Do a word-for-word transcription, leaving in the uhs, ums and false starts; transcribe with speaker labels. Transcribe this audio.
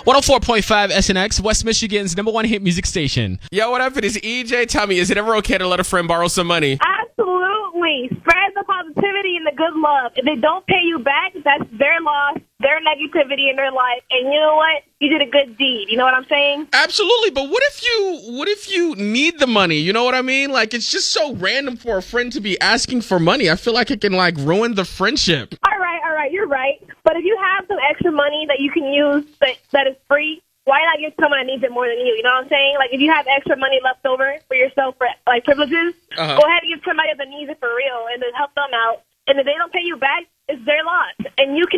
Speaker 1: one oh four point five S N X, West Michigan's number one hit music station.
Speaker 2: Yo, what up? It is E J. Tell me, is it ever okay to let a friend borrow some money?
Speaker 3: Absolutely. Spread the positivity and the good love. If they don't pay you back, that's their loss, their negativity in their life. And you know what? You did a good deed. You know what I'm saying?
Speaker 2: Absolutely. But what if you what if you need the money? You know what I mean? Like, it's just so random for a friend to be asking for money. I feel like it can, like, ruin the friendship.
Speaker 3: All right, all right. You're right. But if you have some extra money that you can use that, that is free, why not give someone that needs it more than you? You know what I'm saying? Like, if you have extra money left over for yourself for, like, privileges,
Speaker 2: Uh-huh.
Speaker 3: go ahead and give somebody that needs it for real and then help them out. And if they don't pay you back, it's their loss. And you can